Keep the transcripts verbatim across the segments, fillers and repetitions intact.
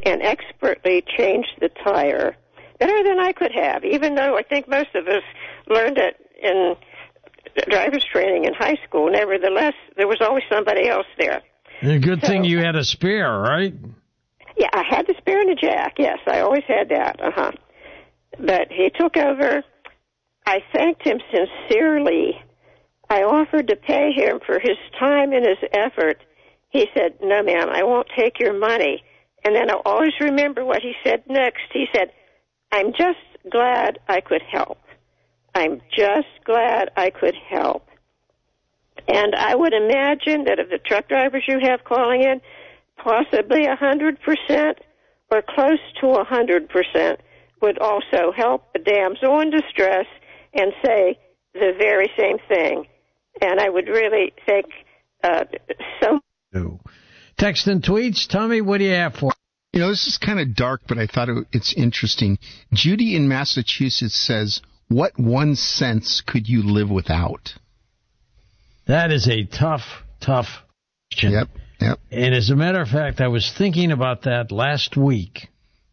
and expertly changed the tire better than I could have, even though I think most of us learned it in driver's training in high school. Nevertheless, there was always somebody else there. A good so, thing you had a spare, right? Yeah, I had the spare and a jack. Yes, I always had that. Uh-huh. But he took over. I thanked him sincerely. I offered to pay him for his time and his effort. He said, no, ma'am, I won't take your money. And then I'll always remember what he said next. He said, I'm just glad I could help. I'm just glad I could help. And I would imagine that of the truck drivers you have calling in, possibly one hundred percent or close to one hundred percent would also help a damsel in distress and say the very same thing. And I would really think uh, so. Text and tweets. Tommy, what do you have for? You know, this is kind of dark, but I thought it, it's interesting. Judy in Massachusetts says, what one sense could you live without? That is a tough, tough question. Yep, yep. And as a matter of fact, I was thinking about that last week.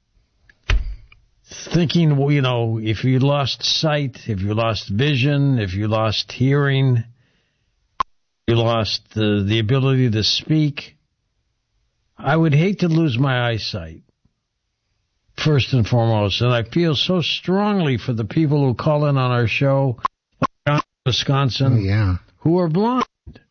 Thinking, you know, if you lost sight, if you lost vision, if you lost hearing, you lost the, the ability to speak, I would hate to lose my eyesight, first and foremost. And I feel so strongly for the people who call in on our show, like Wisconsin, oh, yeah. who are blind.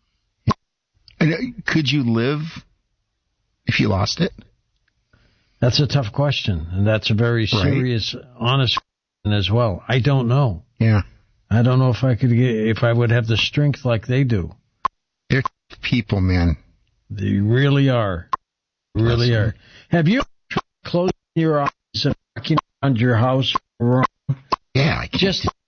Could you live if you lost it? That's a tough question, and that's a very serious, right. honest question as well. I don't know. Yeah. I don't know if I could get, if I would have the strength like they do. They're people, man. They really are. Really are. Have you closed your eyes and walking around your house? Yeah, I can't just do